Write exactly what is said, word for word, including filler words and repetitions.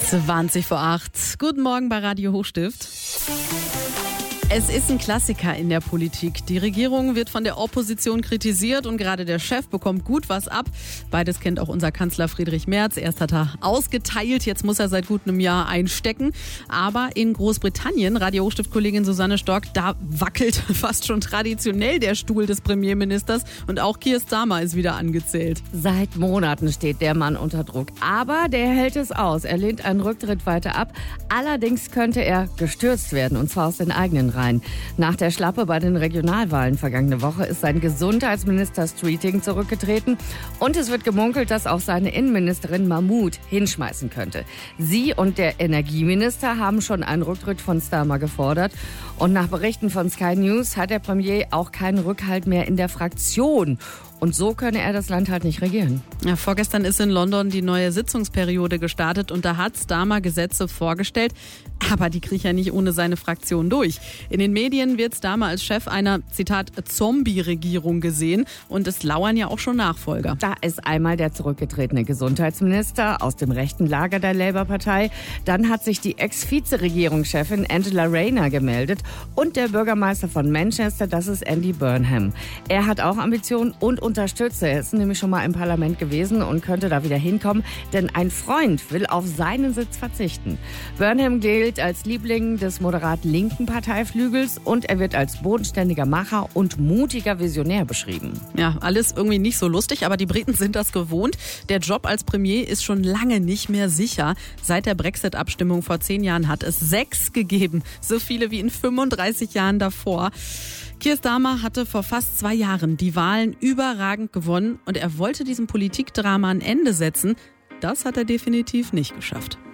zwanzig vor acht. Guten Morgen bei Radio Hochstift. Es ist ein Klassiker in der Politik. Die Regierung wird von der Opposition kritisiert und gerade der Chef bekommt gut was ab. Beides kennt auch unser Kanzler Friedrich Merz. Erst hat er ausgeteilt, jetzt muss er seit gut einem Jahr einstecken. Aber in Großbritannien, Radio Hochstift-Kollegin Susanne Stork, da wackelt fast schon traditionell der Stuhl des Premierministers und auch Keir Starmer ist wieder angezählt. Seit Monaten steht der Mann unter Druck. Aber der hält es aus. Er lehnt einen Rücktritt weiter ab. Allerdings könnte er gestürzt werden, und zwar aus den eigenen Reihen. Nach der Schlappe bei den Regionalwahlen vergangene Woche ist sein Gesundheitsminister Streeting zurückgetreten und es wird gemunkelt, dass auch seine Innenministerin Mahmood hinschmeißen könnte. Sie und der Energieminister haben schon einen Rücktritt von Starmer gefordert und nach Berichten von Sky News hat der Premier auch keinen Rückhalt mehr in der Fraktion. Und so könne er das Land halt nicht regieren. Ja, vorgestern ist in London die neue Sitzungsperiode gestartet und da hat Starmer Gesetze vorgestellt. Aber die kriegt er nicht ohne seine Fraktion durch. In den Medien wird Starmer als Chef einer, Zitat, Zombie-Regierung gesehen. Und es lauern ja auch schon Nachfolger. Da ist einmal der zurückgetretene Gesundheitsminister aus dem rechten Lager der Labour-Partei. Dann hat sich die Ex-Vize-Regierungschefin Angela Rayner gemeldet. Und der Bürgermeister von Manchester, das ist Andy Burnham. Er hat auch Ambitionen und unterstützt. Er ist nämlich schon mal im Parlament gewesen und könnte da wieder hinkommen. Denn ein Freund will auf seinen Sitz verzichten. Burnham gilt als Liebling des moderat linken Parteiflügels und er wird als bodenständiger Macher und mutiger Visionär beschrieben. Ja, alles irgendwie nicht so lustig, aber die Briten sind das gewohnt. Der Job als Premier ist schon lange nicht mehr sicher. Seit der Brexit-Abstimmung vor zehn Jahren hat es sechs gegeben. So viele wie in fünfunddreißig Jahren davor. Keir Starmer hatte vor fast zwei Jahren die Wahlen überragend gewonnen und er wollte diesem Politikdrama ein Ende setzen. Das hat er definitiv nicht geschafft.